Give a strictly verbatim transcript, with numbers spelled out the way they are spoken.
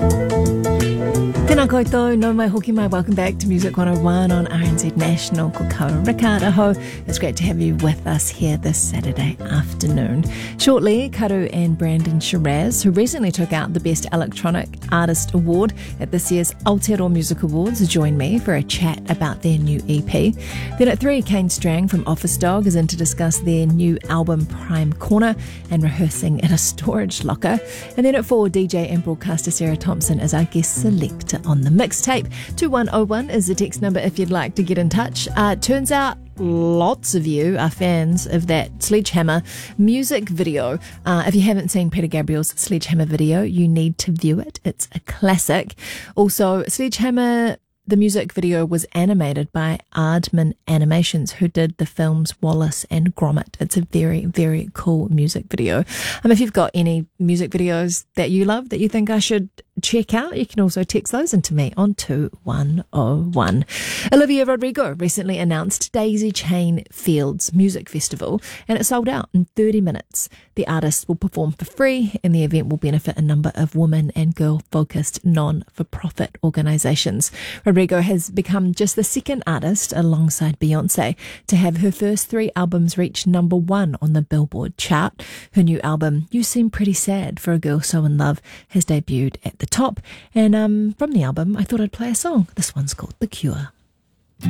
Tēnā koutou, no mai hoki mai. Welcome back to Music one oh one on R N Z National. Ko kaua rika aho. It's great to have you with us here this Saturday afternoon. Shortly, Karu and Brandon Shiraz, who recently took out the Best Electronic Artist Award at this year's Aotearoa Music Awards, join me for a chat about their new E P. Then at three, Kane Strang from Office Dog is in to discuss their new album Prime Corner and rehearsing in a storage locker. And then at four, D J and broadcaster Sarah Thompson is our guest selector on the mixtape. two one oh one is the text number if you'd like to get in touch. Uh, turns out lots of you are fans of that Sledgehammer music video. Uh, if you haven't seen Peter Gabriel's Sledgehammer video, you need to view it. It's a classic. Also, Sledgehammer, the music video was animated by Aardman Animations, who did the films Wallace and Gromit. It's a very, very cool music video. Um, if you've got any music videos that you love that you think I should check out, you can also text those into me on two one oh one. Olivia Rodrigo recently announced Daisy Chain Fields Music Festival, and it sold out in thirty minutes. The artist will perform for free, and the event will benefit a number of women and girl-focused non-for-profit organisations. Rodrigo has become just the second artist, alongside Beyonce, to have her first three albums reach number one on the Billboard chart. Her new album, You Seem Pretty Sad for a Girl So In Love, has debuted at the top. And um, from the album, I thought I'd play a song. This one's called The Cure.